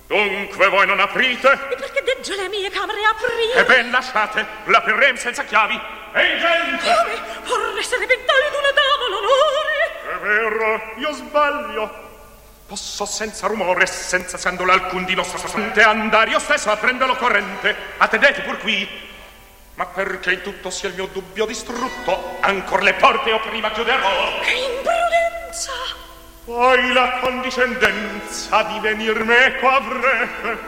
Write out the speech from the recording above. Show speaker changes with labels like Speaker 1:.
Speaker 1: Dunque voi non aprite?
Speaker 2: E perché deggio le mie camere aprire?
Speaker 1: E ben lasciate, l'aprirem senza chiavi. Ehi, gente!
Speaker 2: Come? Vorreste vent'anni d'una dama l'onore?
Speaker 1: È vero, io sbaglio. Posso senza rumore, senza scandalo alcun di nostra sante andare io stesso a prendere l'occorrente. Attendete pur qui. Ma perché in tutto sia il mio dubbio distrutto, ancor le porte io prima chiuderò.
Speaker 2: Che imprudenza!
Speaker 1: Poi la condiscendenza di venir meco avrebbe.